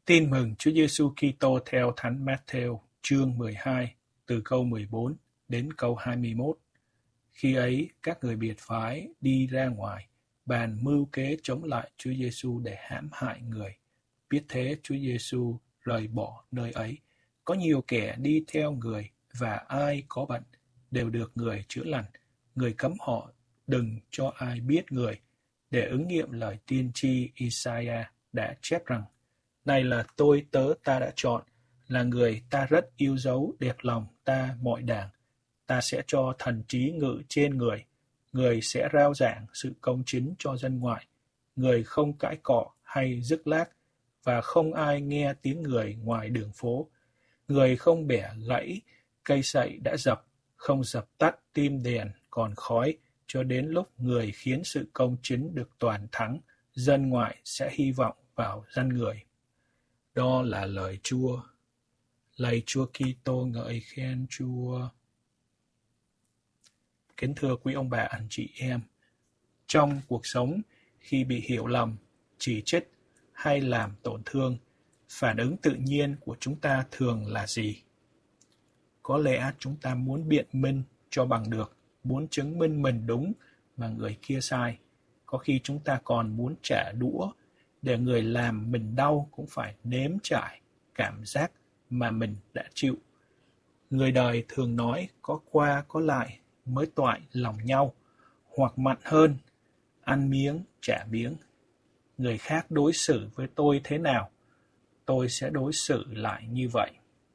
Tin mừng Chúa Giêsu Kitô theo Thánh Matthew, chương 12, từ câu 14 đến câu 21. Khi ấy, các người biệt phái đi ra ngoài, bàn mưu kế chống lại Chúa Giêsu để hãm hại người. Biết thế, Chúa Giêsu rời bỏ nơi ấy. Có nhiều kẻ đi theo người, và ai có bệnh đều được người chữa lành. Người cấm họ đừng cho ai biết người, để ứng nghiệm lời tiên tri Isaiah đã chép rằng: Này là tôi tớ ta đã chọn, là người ta rất yêu dấu, đẹp lòng ta mọi đàng. Ta sẽ cho thần trí ngự trên người, người sẽ rao giảng sự công chính cho dân ngoại. Người không cãi cọ hay rứt lác, và không ai nghe tiếng người ngoài đường phố. Người không bẻ gãy cây sậy đã dập, không dập tắt tim đèn còn khói, cho đến lúc người khiến sự công chính được toàn thắng, dân ngoại sẽ hy vọng vào dân người. Đó là lời Chúa. Lạy Chúa Kitô, ngợi khen Chúa. Kính thưa quý ông bà anh chị em, trong cuộc sống khi bị hiểu lầm, chỉ trích hay làm tổn thương, phản ứng tự nhiên của chúng ta thường là gì? Có lẽ chúng ta muốn biện minh cho bằng được, muốn chứng minh mình đúng mà người kia sai. Có khi chúng ta còn muốn trả đũa để người làm mình đau cũng phải nếm trải cảm giác mà mình đã chịu. Người đời thường nói có qua có lại mới toại lòng nhau, hoặc mặn hơn, ăn miếng trả miếng. Người khác đối xử với tôi thế nào, tôi sẽ đối xử lại như vậy.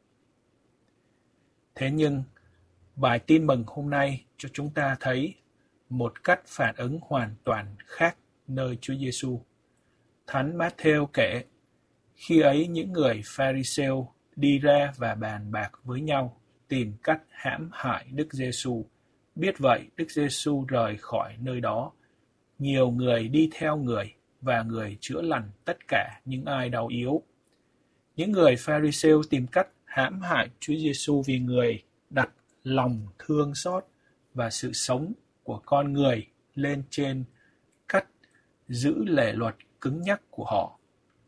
Thế nhưng, bài tin mừng hôm nay cho chúng ta thấy một cách phản ứng hoàn toàn khác nơi Chúa Giêsu. Thánh Matthew kể, khi ấy những người Pharisêu đi ra và bàn bạc với nhau, tìm cách hãm hại Đức Giêsu. Biết vậy, Đức Giêsu rời khỏi nơi đó. Nhiều người đi theo người, và người chữa lành tất cả những ai đau yếu. Những người Pharisêu tìm cách hãm hại Chúa Giêsu vì người đặt lòng thương xót và sự sống của con người lên trên cách giữ lề luật cứng nhắc của họ.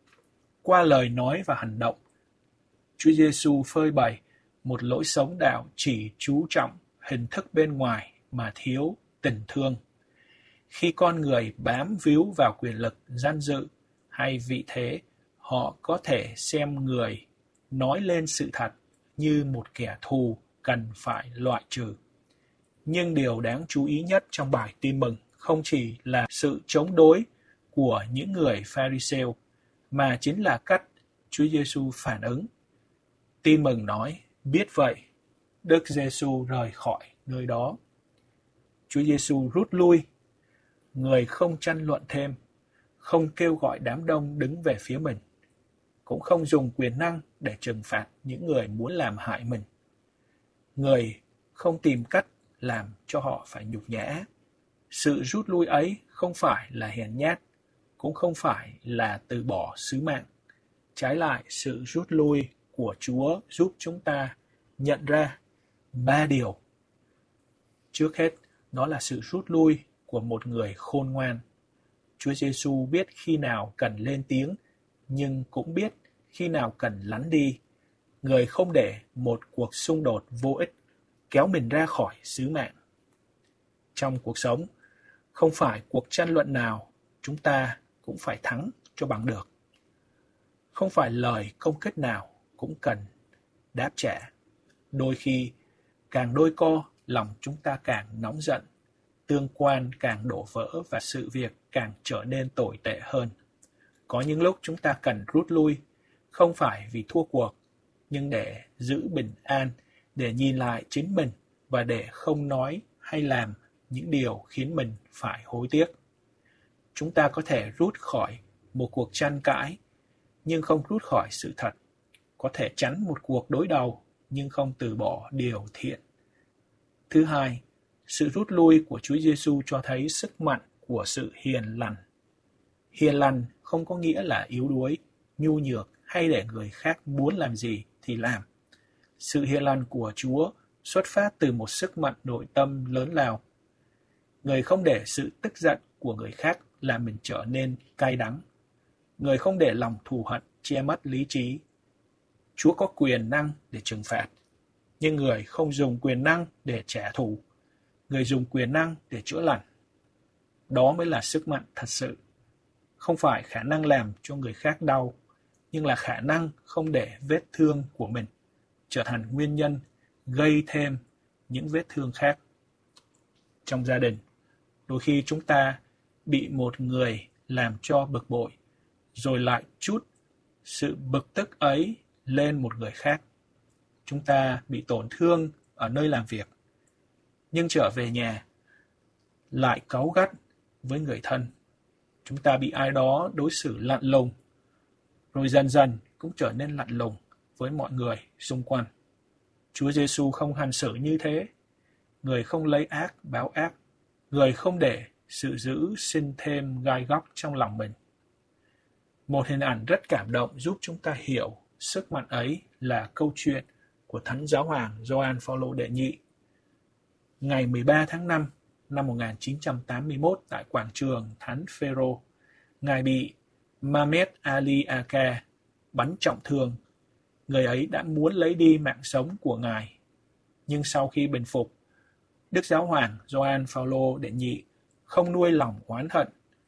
Qua lời nói và hành động, Chúa Giêsu phơi bày một lối sống đạo chỉ chú trọng hình thức bên ngoài mà thiếu tình thương. Khi con người bám víu vào quyền lực, danh dự hay vị thế, họ có thể xem người nói lên sự thật như một kẻ thù cần phải loại trừ. Nhưng điều đáng chú ý nhất trong bài tin mừng không chỉ là sự chống đối của những người Pharisêu, mà chính là cách Chúa Giêsu phản ứng. Tin mừng nói, biết vậy, Đức Giêsu rời khỏi nơi đó. Chúa Giêsu rút lui, người không tranh luận thêm, không kêu gọi đám đông đứng về phía mình, cũng không dùng quyền năng để trừng phạt những người muốn làm hại mình. Người không tìm cách làm cho họ phải nhục nhã. Sự rút lui ấy không phải là hèn nhát, cũng không phải là từ bỏ sứ mạng. Trái lại, sự rút lui của Chúa giúp chúng ta nhận ra 3 điều. Trước hết, đó là sự rút lui của một người khôn ngoan. Chúa Giêsu biết khi nào cần lên tiếng, nhưng cũng biết khi nào cần lắng đi. Người không để một cuộc xung đột vô ích kéo mình ra khỏi sứ mạng. Trong cuộc sống, không phải cuộc tranh luận nào chúng ta cũng phải thắng cho bằng được. Không phải lời công kích nào cũng cần đáp trả. Đôi khi, càng đôi co, lòng chúng ta càng nóng giận, tương quan càng đổ vỡ và sự việc càng trở nên tồi tệ hơn. Có những lúc chúng ta cần rút lui, không phải vì thua cuộc, nhưng để giữ bình an, để nhìn lại chính mình và để không nói hay làm những điều khiến mình phải hối tiếc. Chúng ta có thể rút khỏi một cuộc tranh cãi, nhưng không rút khỏi sự thật. Có thể tránh một cuộc đối đầu, nhưng không từ bỏ điều thiện. Thứ hai, sự rút lui của Chúa Giêsu cho thấy sức mạnh của sự hiền lành. Hiền lành không có nghĩa là yếu đuối, nhu nhược hay để người khác muốn làm gì thì làm. Sự hiền lành của Chúa xuất phát từ một sức mạnh nội tâm lớn lao. Người không để sự tức giận của người khác làm mình trở nên cay đắng. Người không để lòng thù hận che mất lý trí. Chúa có quyền năng để trừng phạt, nhưng Người không dùng quyền năng để trả thù. Người dùng quyền năng để chữa lành. Đó mới là sức mạnh thật sự. Không phải khả năng làm cho người khác đau, nhưng là khả năng không để vết thương của mình trở thành nguyên nhân gây thêm những vết thương khác. Trong gia đình, đôi khi chúng ta bị một người làm cho bực bội, rồi lại trút sự bực tức ấy lên một người khác. Chúng ta bị tổn thương ở nơi làm việc, nhưng trở về nhà lại cáu gắt với người thân. Chúng ta bị ai đó đối xử lạnh lùng, rồi dần dần cũng trở nên lạnh lùng với mọi người xung quanh. Chúa Giêsu không hành xử như thế. Người không lấy ác báo ác. Người không để sự dữ sinh thêm gai góc trong lòng mình. Một hình ảnh rất cảm động giúp chúng ta hiểu sức mạnh ấy là câu chuyện của Thánh Giáo hoàng Gioan Phaolô đệ nhị. Ngày 13 tháng 5 năm 1981 tại quảng trường Thánh Phêrô, Ngài bị Mahmet Ali Aka bắn trọng thương. Người ấy đã muốn lấy đi mạng sống của Ngài. Nhưng sau khi bình phục, Đức Giáo hoàng Gioan Phaolô đệ nhị không nuôi lòng oán hận.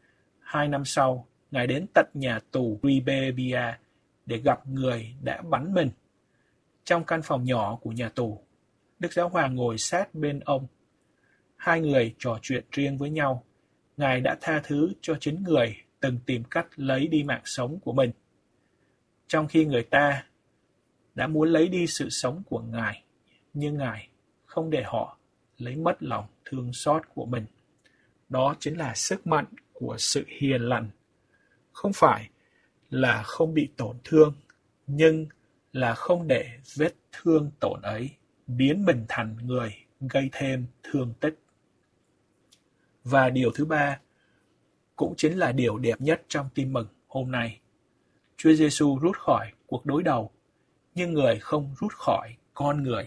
2 năm sau, Ngài đến tận nhà tù Ribebia để gặp người đã bắn mình. Trong căn phòng nhỏ của nhà tù, Đức Giáo hoàng ngồi sát bên ông. Hai người trò chuyện riêng với nhau. Ngài đã tha thứ cho chính người từng tìm cách lấy đi mạng sống của mình, trong khi người ta đã muốn lấy đi sự sống của Ngài, nhưng Ngài không để họ lấy mất lòng thương xót của mình. Đó chính là sức mạnh của sự hiền lành. Không phải là không bị tổn thương, nhưng là không để vết thương tổn ấy biến mình thành người gây thêm thương tích. Và điều thứ ba, cũng chính là điều đẹp nhất trong tin mừng hôm nay. Chúa Giêsu rút khỏi cuộc đối đầu, nhưng Người không rút khỏi con người.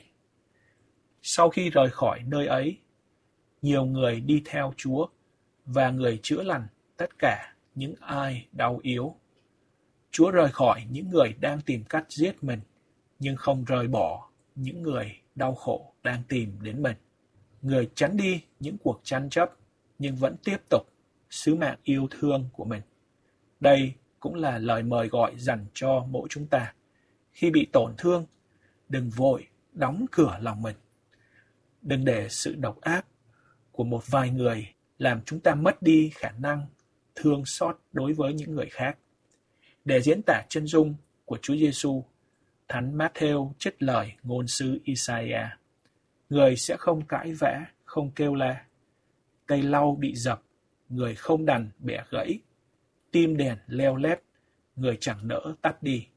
Sau khi rời khỏi nơi ấy, nhiều người đi theo Chúa và Người chữa lành tất cả những ai đau yếu. Chúa rời khỏi những người đang tìm cách giết mình, nhưng không rời bỏ những người đau khổ đang tìm đến mình. Người tránh đi những cuộc tranh chấp, nhưng vẫn tiếp tục sứ mạng yêu thương của mình. Đây cũng là lời mời gọi dành cho mỗi chúng ta. Khi bị tổn thương, đừng vội đóng cửa lòng mình. Đừng để sự độc ác của một vài người làm chúng ta mất đi khả năng thương xót đối với những người khác. Để diễn tả chân dung của Chúa Giêsu, Thánh Matthew trích lời ngôn sứ Isaiah: Người sẽ không cãi vã, không kêu la. Cây lau bị dập, người không đành bẻ gãy. Tim đèn leo lét, người chẳng nỡ tắt đi.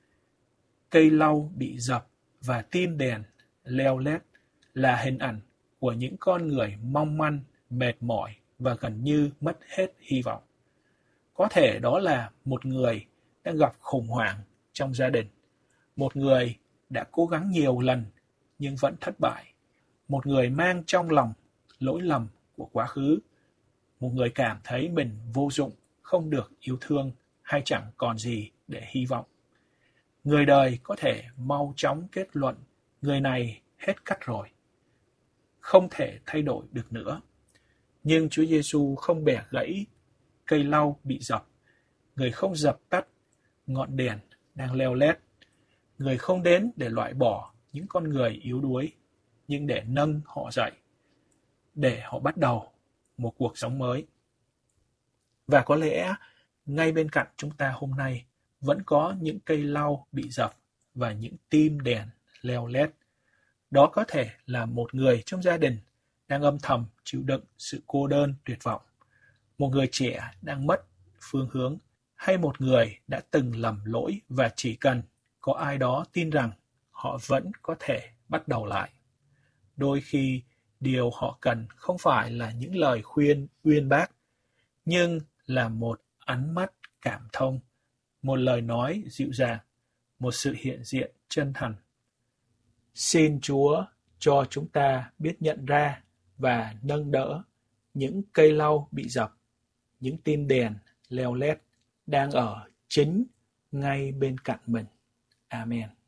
Cây lau bị dập và tim đèn leo lét là hình ảnh của những con người mong manh, mệt mỏi và gần như mất hết hy vọng. Có thể đó là một người đang gặp khủng hoảng trong gia đình, một người đã cố gắng nhiều lần nhưng vẫn thất bại, một người mang trong lòng lỗi lầm của quá khứ, một người cảm thấy mình vô dụng, không được yêu thương hay chẳng còn gì để hy vọng. Người đời có thể mau chóng kết luận người này hết cách rồi, không thể thay đổi được nữa. Nhưng Chúa Giêsu không bẻ gãy cây lau bị dập. Người không dập tắt ngọn đèn đang leo lét. Người không đến để loại bỏ những con người yếu đuối, nhưng để nâng họ dậy, để họ bắt đầu một cuộc sống mới. Và có lẽ ngay bên cạnh chúng ta hôm nay vẫn có những cây lau bị dập và những tim đèn leo lét. Đó có thể là một người trong gia đình đang âm thầm chịu đựng sự cô đơn tuyệt vọng, một người trẻ đang mất phương hướng, hay một người đã từng lầm lỗi và chỉ cần có ai đó tin rằng họ vẫn có thể bắt đầu lại. Đôi khi điều họ cần không phải là những lời khuyên uyên bác, nhưng là một ánh mắt cảm thông, một lời nói dịu dàng, một sự hiện diện chân thành. Xin Chúa cho chúng ta biết nhận ra và nâng đỡ những cây lau bị dập, những tim đèn leo lét đang ở chính ngay bên cạnh mình. Amen.